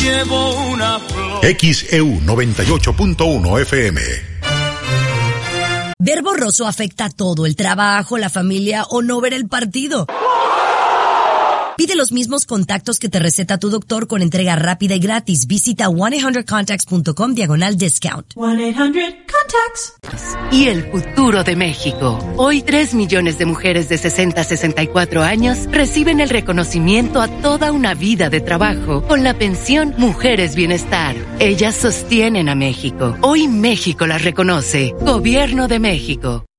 llevo una flor. XEU 98.1 FM. Ver borroso afecta a todo, el trabajo, la familia o no ver el partido. Pide los mismos contactos que te receta tu doctor con entrega rápida y gratis. Visita 1-800-CONTACTS.com/discount. 1-800-CONTACTS. Y el futuro de México. Hoy 3 millones de mujeres de 60 a 64 años reciben el reconocimiento a toda una vida de trabajo con la pensión Mujeres Bienestar. Ellas sostienen a México. Hoy México las reconoce. Gobierno de México.